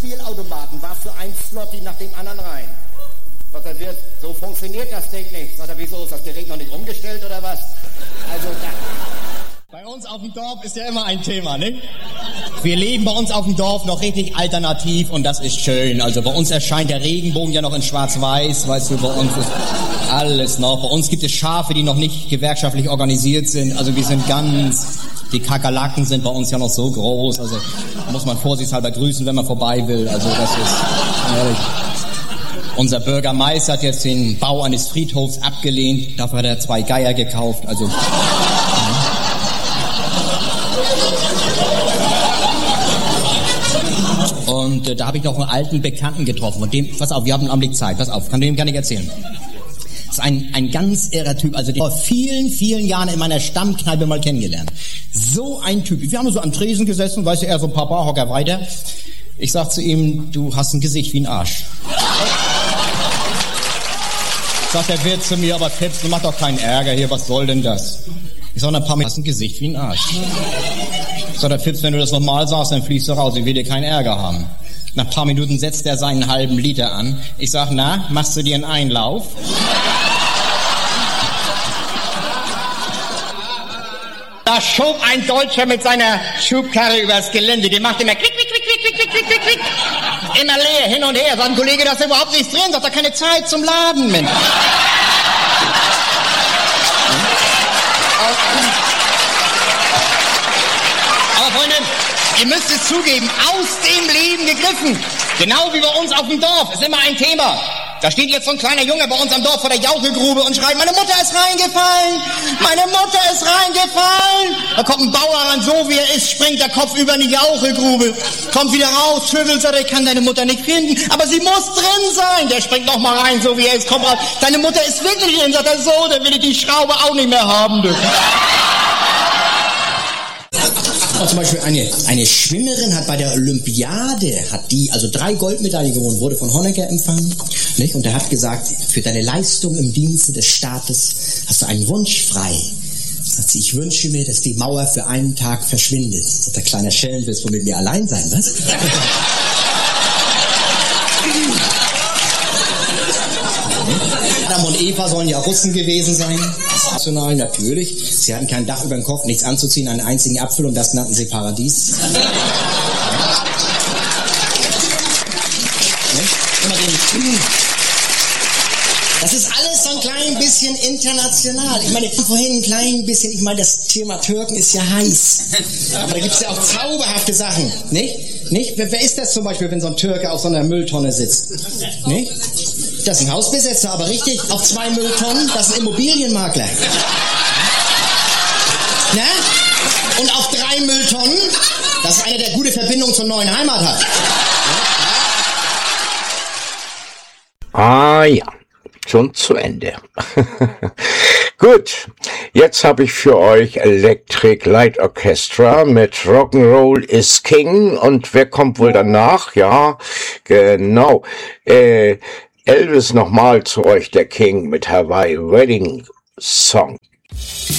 Spielautomaten, warf so ein Slotty nach dem anderen rein. Sagt der Wirt, so funktioniert das Ding nicht. Sagt er, wieso, ist das Gerät noch nicht umgestellt oder was? Also bei uns auf dem Dorf ist ja immer ein Thema, ne? Wir leben bei uns auf dem Dorf noch richtig alternativ und das ist schön. Also bei uns erscheint der Regenbogen ja noch in schwarz-weiß, weißt du, bei uns ist alles noch. Bei uns gibt es Schafe, die noch nicht gewerkschaftlich organisiert sind. Also wir sind die Kakerlaken sind bei uns ja noch so groß. Also muss man vorsichtshalber grüßen, wenn man vorbei will. Also das ist ehrlich. Unser Bürgermeister hat jetzt den Bau eines Friedhofs abgelehnt. Dafür hat er 2 Geier gekauft. Also und da habe ich noch einen alten Bekannten getroffen. Und dem, pass auf, wir haben einen Augenblick Zeit. Pass auf, kann dem gar nicht erzählen. Das ist ein ganz irrer Typ. Also den vor vielen, vielen Jahren in meiner Stammkneipe mal kennengelernt. So ein Typ. Wir haben so am Tresen gesessen, weißt du, er so ein paar Barhocker weiter. Ich sag zu ihm, du hast ein Gesicht wie ein Arsch. Sagt der Wirt zu mir, aber Pips, du mach doch keinen Ärger hier, was soll denn das? Ich sag, ein paar Mal, hast ein Gesicht wie ein Arsch. Sagt der Pips, wenn du das nochmal sagst, dann fliegst du raus, ich will dir keinen Ärger haben. Nach ein paar Minuten setzt er seinen halben Liter an. Ich sag, na, machst du dir einen Einlauf? Da schob ein Deutscher mit seiner Schubkarre übers Gelände. Der macht immer klick, klick, klick, klick, klick, klick, klick, klick. Immer leer, hin und her. Sagt ein Kollege, da ist überhaupt nichts drin. Sagt, da keine Zeit zum Laden, Mensch. Aber Freunde, ihr müsst es zugeben, aus dem Leben gegriffen. Genau wie bei uns auf dem Dorf. Ist immer ein Thema. Da steht jetzt so ein kleiner Junge bei uns am Dorf vor der Jauchegrube und schreit, meine Mutter ist reingefallen! Meine Mutter ist reingefallen! Da kommt ein Bauer ran, so wie er ist, springt der Kopf über in die Jauchegrube, kommt wieder raus, schüttelt, sagt, ich kann deine Mutter nicht finden, aber sie muss drin sein! Der springt noch mal rein, so wie er ist, kommt raus, deine Mutter ist wirklich drin, sagt er, so, dann will ich die Schraube auch nicht mehr haben, du. Und zum Beispiel eine Schwimmerin hat bei der Olympiade, also 3 Goldmedaillen gewonnen, wurde von Honecker empfangen, nicht? Und er hat gesagt, für deine Leistung im Dienste des Staates hast du einen Wunsch frei. Sagt sie, ich wünsche mir, dass die Mauer für einen Tag verschwindet. Sagt der kleine Schelm, willst du mit mir allein sein, was? Adam und Eva sollen ja Russen gewesen sein. National, natürlich. Sie hatten kein Dach über dem Kopf, nichts anzuziehen, einen einzigen Apfel und das nannten sie Paradies. Das ist alles so ein klein bisschen international. Ich meine, vorhin ein klein bisschen, ich meine, das Thema Türken ist ja heiß. Aber da gibt es ja auch zauberhafte Sachen, nicht? Nicht? Wer ist das zum Beispiel, wenn so ein Türke auf so einer Mülltonne sitzt? Nicht? Das ist ein Hausbesetzer, aber richtig, auf 2 Mülltonnen, das ist ein Immobilienmakler. Na? Und auf 3 Mülltonnen, das ist einer, der gute Verbindung zur neuen Heimat hat. Ah ja, schon zu Ende. Gut, jetzt habe ich für euch Electric Light Orchestra mit Rock'n'Roll is King. Und wer kommt wohl danach? Ja, genau. Elvis nochmal zu euch, der King mit Hawaii Wedding Song.